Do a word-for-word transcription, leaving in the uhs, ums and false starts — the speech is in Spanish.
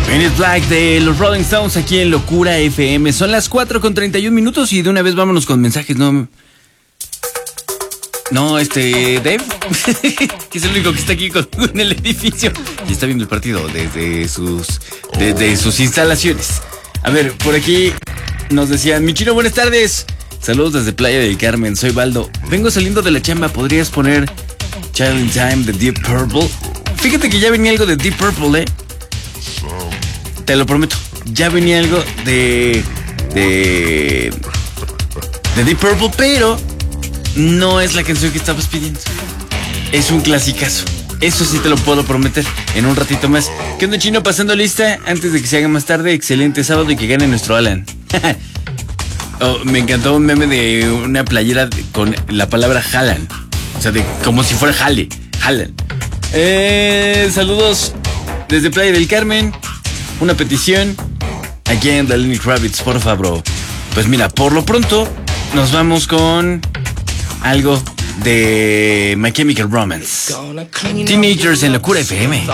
Paint It Black de los Rolling Stones aquí en Locura F M. Son las cuatro con treinta y un minutos y de una vez vámonos con mensajes, ¿no? No, este, Dave, que es el único que está aquí con, en el edificio y está viendo el partido desde sus, desde sus instalaciones. A ver, por aquí nos decían, mi chino, buenas tardes. Saludos desde Playa del Carmen, soy Baldo. Vengo saliendo de la chamba, ¿podrías poner Child in Time de Deep Purple? Fíjate que ya venía algo de Deep Purple, ¿eh? Te lo prometo, ya venía algo de, de, de Deep Purple, pero no es la canción que estabas pidiendo. Es un clasicazo. Eso sí te lo puedo prometer en un ratito más. ¿Qué onda, chino? Pasando lista antes de que se haga más tarde. Excelente sábado y que gane nuestro Alan. Oh, me encantó un meme de una playera con la palabra jalan. O sea, de, como si fuera jale. Jalan. Eh, saludos desde Playa del Carmen. Una petición. Aquí en The Lenny Kravitz, por favor. Pues mira, por lo pronto nos vamos con algo de My Chemical Romance. Teenagers en Locura F M.